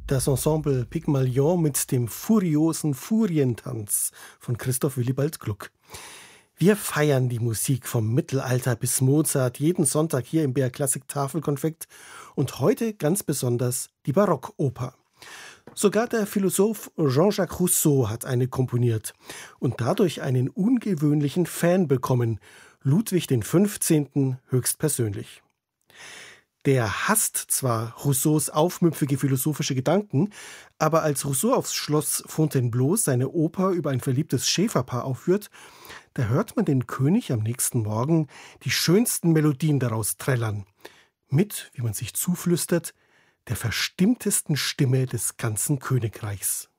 Das Ensemble Pygmalion mit dem furiosen Furientanz von Christoph Willibald Gluck. Wir feiern die Musik vom Mittelalter bis Mozart jeden Sonntag hier im BR Klassik Tafelkonfekt und heute ganz besonders die Barockoper. Sogar der Philosoph Jean-Jacques Rousseau hat eine komponiert und dadurch einen ungewöhnlichen Fan bekommen, Ludwig XV. Höchstpersönlich. Der hasst zwar Rousseaus aufmüpfige philosophische Gedanken, aber als Rousseau aufs Schloss Fontainebleau seine Oper über ein verliebtes Schäferpaar aufführt, da hört man den König am nächsten Morgen die schönsten Melodien daraus trällern. Mit, wie man sich zuflüstert, der verstimmtesten Stimme des ganzen Königreichs.